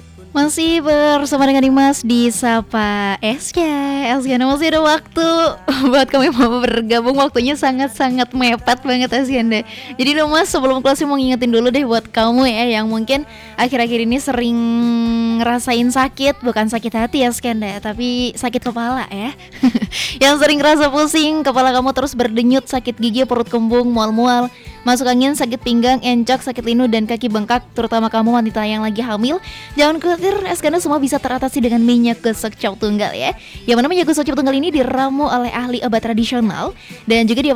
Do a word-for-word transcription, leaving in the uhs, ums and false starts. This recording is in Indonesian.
Masih bersama dengan Dimas di Sapa S K. Eskana masih ada waktu buat kami mau bergabung. Waktunya sangat-sangat mepet banget Eskanda. Jadi dong Mas, sebelum closing mau ngingetin dulu deh buat kamu ya yang mungkin akhir-akhir ini sering ngerasain sakit. Bukan sakit hati ya Eskanda, tapi sakit kepala ya. Yang sering ngerasa pusing, kepala kamu terus berdenyut, sakit gigi, perut kembung, mual-mual, masuk angin, sakit pinggang, encok, sakit linu, dan kaki bengkak. Terutama kamu wanita yang lagi hamil, jangan khawatir, Eskana semua bisa teratasi dengan minyak gosok Chow Tunggal ya. Yang mana minyak gosok Chow Tunggal ini diramu oleh ahli obat tradisional dan juga dia